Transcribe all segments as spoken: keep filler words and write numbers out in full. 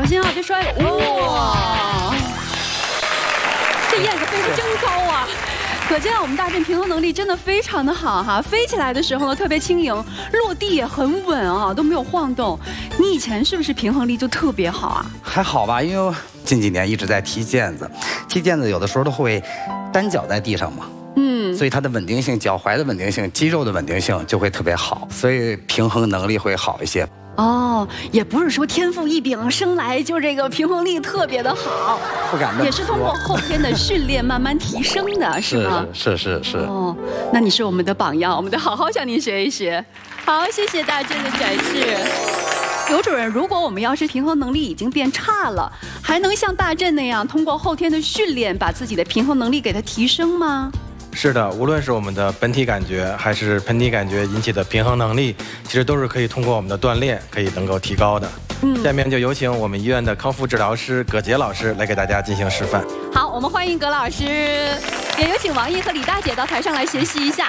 小心啊，别摔了！哇，这燕子飞得真高啊！可见我们大振平衡能力真的非常的好哈，飞起来的时候呢特别轻盈，落地也很稳啊，都没有晃动。你以前是不是平衡力就特别好啊？ 还好吧，因为近几年一直在踢毽子，踢毽子有的时候都会单脚在地上嘛。 嗯，所以它的稳定性、脚踝的稳定性、肌肉的稳定性就会特别好，所以平衡能力会好一些。 哦，也不是说天赋异禀，生来就这个平衡力特别的好， 不敢这么说， 也是通过后天的训练慢慢提升的，是吗？ 是是是是。 哦，那你是我们的榜样，我们得好好向您学一学。好，谢谢大振的展示。刘主任，如果我们要是平衡能力已经变差了，还能像大振那样通过后天的训练，把自己的平衡能力给它提升吗？ 是的，无论是我们的本体感觉，还是盆底感觉引起的平衡能力，其实都是可以通过我们的锻炼可以能够提高的。嗯，下面就有请我们医院的康复治疗师葛杰老师来给大家进行示范。 好，我们欢迎葛老师，也有请王毅和李大姐到台上来学习一下。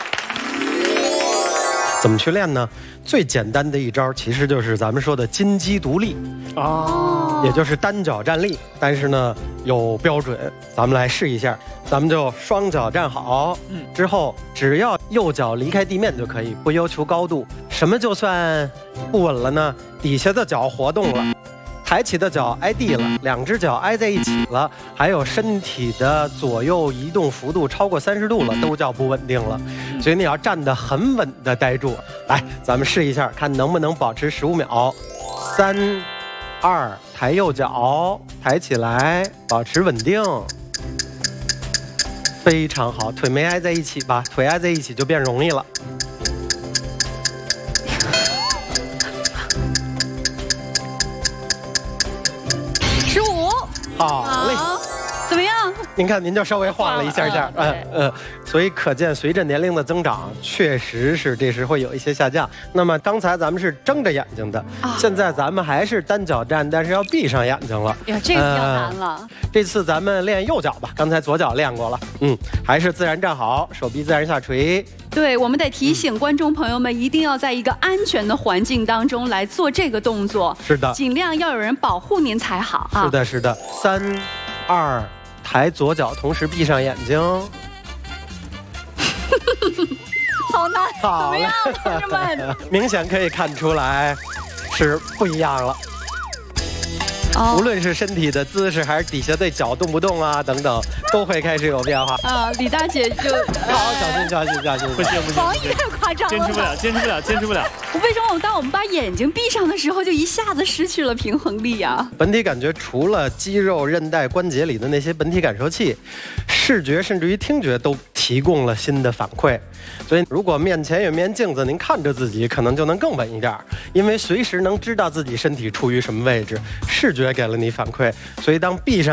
怎么去练呢？最简单的一招其实就是咱们说的金鸡独立哦，也就是单脚站立，但是呢有标准。咱们来试一下，咱们就双脚站好，嗯，之后只要右脚离开地面就可以，不要求高度。什么就算不稳了呢？底下的脚活动了。 抬起的脚挨地了，两只脚挨在一起了，还有身体的左右移动幅度超过三十度了，都叫不稳定了。所以你要站得很稳的待住。来，咱们试一下，看能不能保持十五秒。三、二，抬右脚，抬起来，保持稳定。非常好，腿没挨在一起吧？腿挨在一起就变容易了。 好嘞， 怎么样？ 您看，您就稍微晃了一下下，嗯呃，所以可见，随着年龄的增长，确实是这时会有一些下降。那么刚才咱们是睁着眼睛的，啊、现在咱们还是单脚站，但是要闭上眼睛了。 呀，这个比较难了、呃。 这次咱们练右脚吧，刚才左脚练过了，嗯，还是自然站好，手臂自然下垂。 对，我们得提醒观众朋友们，一定要在一个安全的环境当中来做这个动作。是的，尽量要有人保护您才好啊。 是的，是的。三、二，抬左脚，同时闭上眼睛。 好难， 好怎么样，同志们？ 明显可以看出来，是不一样了。 哦、无论是身体的姿势，还是底下的脚动不动啊，等等，都会开始有变化。 啊，李大姐就好，小心，小心，小心！ 不行不行， 王毅太夸张了， 坚持不了，坚持不了，坚持不了。 为什么我们当我们把眼睛闭上的时候，就一下子失去了平衡力啊？ 本体感觉除了肌肉、韧带、关节里的那些本体感受器，视觉甚至于听觉都提供了新的反馈。所以，如果面前有面镜子，您看着自己，可能就能更稳一点，因为随时能知道自己身体处于什么位置，视觉给了你反馈。所以，当闭上